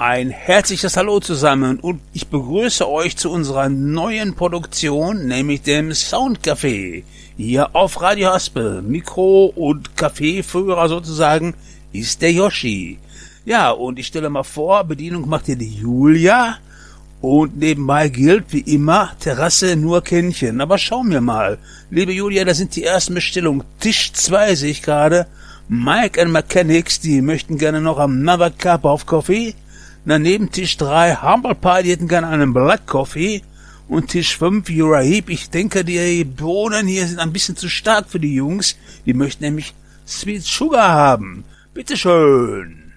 Ein herzliches Hallo zusammen und ich begrüße euch zu unserer neuen Produktion, nämlich dem Soundcafé. Hier auf Radio Haspel, Mikro- und Kaffeeführer sozusagen, ist der Yoshi. Ja, und ich stelle mal vor, Bedienung macht hier die Julia und nebenbei gilt wie immer, Terrasse nur Kännchen. Aber schauen wir mal, liebe Julia, da sind die ersten Bestellungen. Tisch 2 sehe ich gerade. Mike and Mechanics, die möchten gerne noch Another Cup of Coffee. Daneben Tisch 3, Humble Pie, die hätten gerne einen Black Coffee. Und Tisch 5, Heap, ich denke, die Bohnen hier sind ein bisschen zu stark für die Jungs. Die möchten nämlich Sweet Sugar haben. Bitteschön.